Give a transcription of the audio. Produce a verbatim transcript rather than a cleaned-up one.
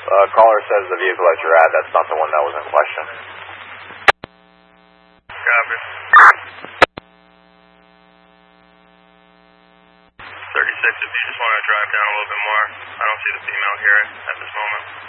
Uh, caller says the vehicle that you're at, that's not the one that was in question. Copy. thirty-six, if you just want to drive down a little bit more. I don't see the female here at this moment.